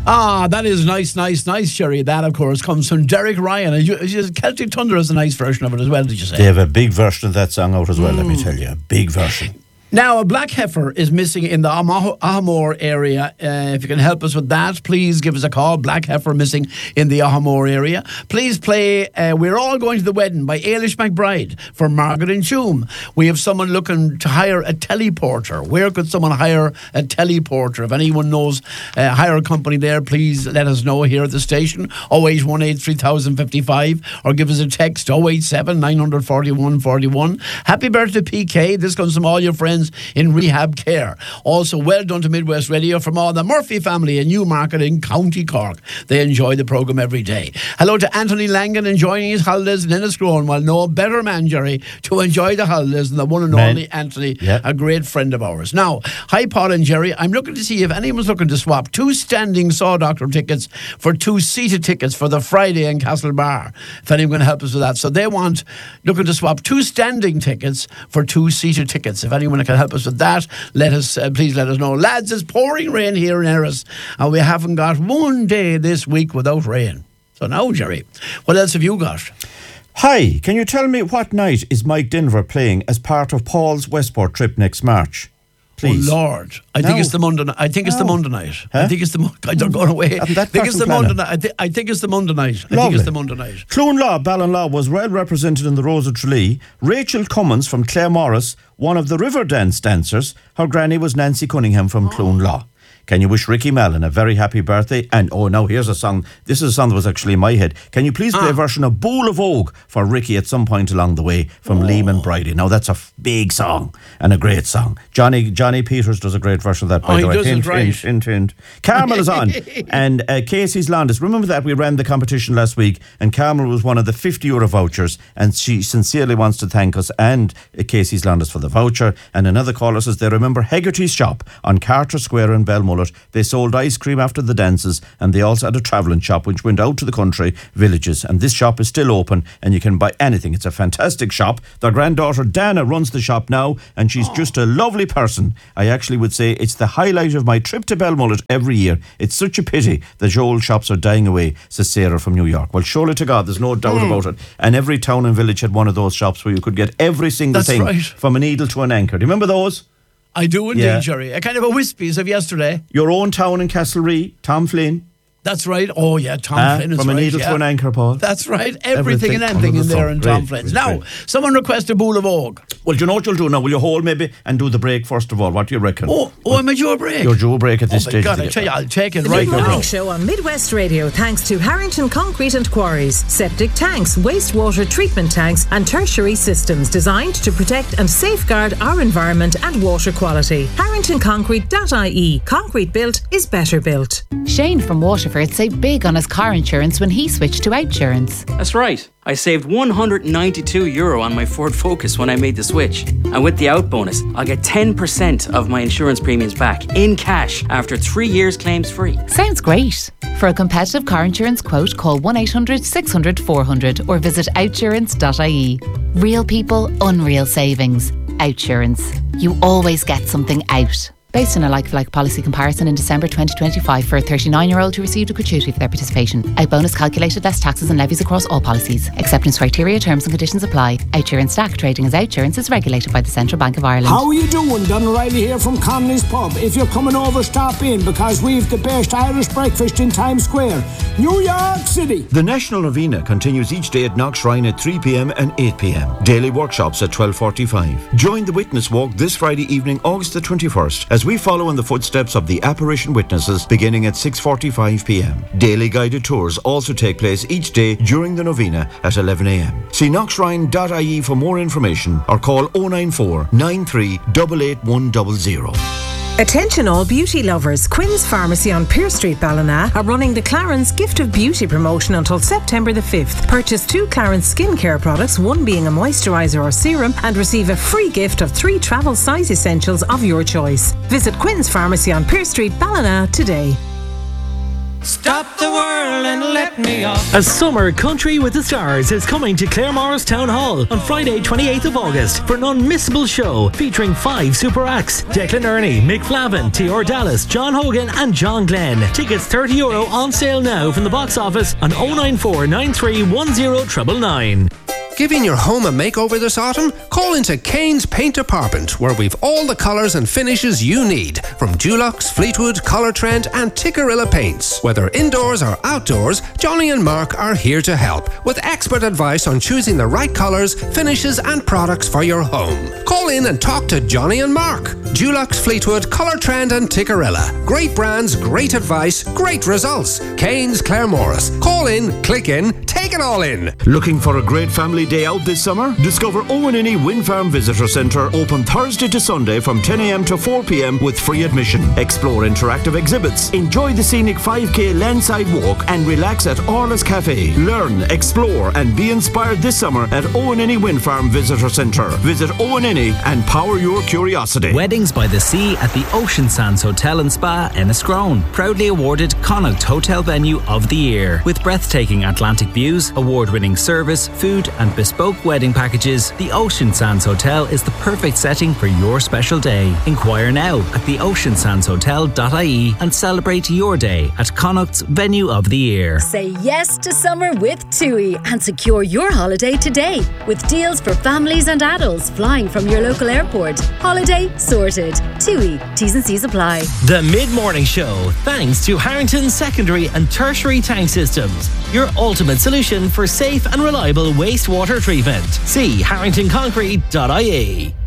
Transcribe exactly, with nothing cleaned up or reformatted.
Ah, that is nice, nice, nice, Sherry. That, of course, comes from Derek Ryan. And you, you, Celtic Thunder is a nice version of it as well, did you say? They have a big version of that song out as well, mm. let me tell you. A big version. Now, a black heifer is missing in the Ahamore area. Uh, if you can help us with that, please give us a call. Black heifer missing in the Ahamore area. Please play uh, We're All Going to the Wedding by Ailish McBride for Margaret and Choom. We have someone looking to hire a teleporter. Where could someone hire a teleporter? If anyone knows a uh, hire company there, please let us know here at the station. oh eight one eight, three thousand fifty-five or give us a text oh eight seven, nine four one, four one. Happy birthday, P K. This comes from all your friends in rehab care. Also, well done to Midwest Radio from all the Murphy family in Newmarket in County Cork. They enjoy the programme every day. Hello to Anthony Langan enjoying his holidays in Enniscrone. Well, no better man, Jerry, to enjoy the holidays than the one and man. only Anthony, yep. a great friend of ours. Now, hi Paul and Jerry, I'm looking to see if anyone's looking to swap two standing Saw Doctor tickets for two seated tickets for the Friday in Castlebar. If anyone can help us with that. So they want, looking to swap two standing tickets for two seated tickets. If anyone can help us with that, let us uh, please let us know. Lads, it's pouring rain here in Erris and we haven't got one day this week without rain. So now, Jerry, what else have you got? Hi, can you tell me what night is Mike Denver playing as part of Paul's Westport trip next March? Please. Oh Lord, I no. think it's the Monday night. I think it's no. the Monday night. Huh? I think it's the Mo- I don't go away. I think it's the Monday night. I, th- I think it's the Monday night. I Lovely. think it's the Monday night. Clonlaw, Ballinlaw was well represented in the Rose of Tralee. Rachel Cummins from Clare Morris, one of the river dance dancers. Her granny was Nancy Cunningham from oh. Clonlaw. Can you wish Ricky Mallon a very happy birthday? And oh, now here's a song. This is a song that was actually in my head. Can you please play ah. a version of Bowl of Oak for Ricky at some point along the way from oh. Lehman Bridie? Now that's a f- big song and a great song. Johnny Johnny Peters does a great version of that, by oh, the way. He does hint, it right. hint, hint, hint. Carmel is on. And uh, Casey's Landis. Remember that we ran the competition last week and Carmel was one of the fifty euro vouchers and she sincerely wants to thank us and uh, Casey's Landis for the voucher. And another caller says they remember Hegarty's shop on Carter Square in Belmullet. They sold ice cream after the dances and they also had a travelling shop which went out to the country villages, and this shop is still open and you can buy anything. It's a fantastic shop. Their granddaughter Dana runs the shop now and she's oh. just a lovely person. I actually would say it's the highlight of my trip to Belmullet every year. It's such a pity that your old shops are dying away, says Sarah from New York. Well, surely to God, there's no doubt mm. about it. And every town and village had one of those shops where you could get every single That's thing right. from a needle to an anchor. Do you remember those? I do indeed, yeah. Jerry. A kind of a Wispies of yesterday. Your own town in Castlereagh, Tom Flynn. That's right. Oh, yeah, Tom uh, Flynn is From right, a needle yeah. to an anchor, Paul. That's right. Everything, Everything and anything in there in Tom Flynn's. Now, great. Someone requested Bowl of Oak. Well, do you know what you'll do now? Will you hold maybe and do the break first of all? What do you reckon? Oh, oh I'm a due a break. You're due a break at this oh stage. Oh, my God, I tell you, I'll take it the right now. The morning show on Midwest Radio, thanks to Harrington Concrete and Quarries. Septic tanks, wastewater treatment tanks and tertiary systems designed to protect and safeguard our environment and water quality. harrington concrete dot I E. Concrete built is better built. Shane from Waterford saved big on his car insurance when he switched to Outsurance. That's right. I saved one hundred ninety-two euro on my Ford Focus when I made the switch. And with the out bonus, I'll get ten percent of my insurance premiums back in cash after three years claims free. Sounds great. For a competitive car insurance quote, call one eight hundred, six hundred, four hundred or visit outsurance dot I E. Real people, unreal savings. Outsurance. You always get something out. Based on a like-for-like policy comparison in December twenty twenty-five for a thirty-nine-year-old who received a gratuity for their participation. Out bonus calculated less taxes and levies across all policies. Acceptance criteria, terms and conditions apply. Outsurance Stack trading as Outsurance is regulated by the Central Bank of Ireland. How are you doing? Don O'Reilly here from Connolly's Pub. If you're coming over, stop in because we've the best Irish breakfast in Times Square, New York City. The National Novena continues each day at Knock Shrine at three p.m. and eight p.m. Daily workshops at twelve forty-five. Join the Witness Walk this Friday evening, August the twenty-first, as we follow in the footsteps of the apparition witnesses beginning at six forty-five p.m. Daily guided tours also take place each day during the novena at eleven a.m. See knock shrine dot I E for more information or call oh nine four, nine three eight eight one zero zero. Attention all beauty lovers. Quinn's Pharmacy on Pearse Street, Ballina are running the Clarence Gift of Beauty promotion until September the fifth. Purchase two Clarence skincare products, one being a moisturiser or serum, and receive a free gift of three travel size essentials of your choice. Visit Quinn's Pharmacy on Pearse Street, Ballina today. Stop the world and let me off. A Summer Country with the Stars is coming to Claremorris Town Hall on Friday twenty-eighth of August for an unmissable show featuring five super acts: Declan Ernie, Mick Flavin, Tior Dallas, John Hogan and John Glenn. Tickets thirty euro on sale now from the box office on oh nine four nine three one oh nine nine nine. Giving your home a makeover this autumn? Call into Kane's Paint Department, where we've all the colours and finishes you need, from Dulux, Fleetwood, Colour Trend and Tickerilla paints. Whether indoors or outdoors, Johnny and Mark are here to help, with expert advice on choosing the right colours, finishes and products for your home. Call in and talk to Johnny and Mark. Dulux, Fleetwood, Colour Trend and Tickerilla. Great brands, great advice, great results. Kane's Claremorris. Call in, click in, take it all in. Looking for a great family day out this summer? Discover Owen Innie Wind Farm Visitor Centre, open Thursday to Sunday from ten a m to four p m with free admission. Explore interactive exhibits, enjoy the scenic five k landside walk and relax at Orla's Cafe. Learn, explore and be inspired this summer at Owen Innie Wind Farm Visitor Centre. Visit Owen Innie and power your curiosity. Weddings by the Sea at the Ocean Sands Hotel and Spa, Enniscrone. Proudly awarded Connaught Hotel Venue of the Year. With breathtaking Atlantic views, award-winning service, food and bespoke wedding packages, the Ocean Sands Hotel is the perfect setting for your special day. Inquire now at the ocean sands hotel dot I E and celebrate your day at Connaught's Venue of the Year. Say yes to summer with TUI and secure your holiday today with deals for families and adults flying from your local airport. Holiday sorted. TUI. T's and C's apply. The Mid-Morning Show, thanks to Harrington Secondary and Tertiary Tank Systems, your ultimate solution for safe and reliable wastewater treatment. See harrington concrete dot I E.